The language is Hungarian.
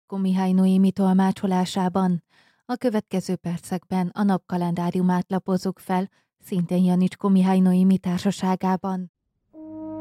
Janicko Mihály Noémi tolmácsolásában. A következő percekben a napkalendáriumát lapozzuk fel, szintén Janicko Mihály Noémi társaságában.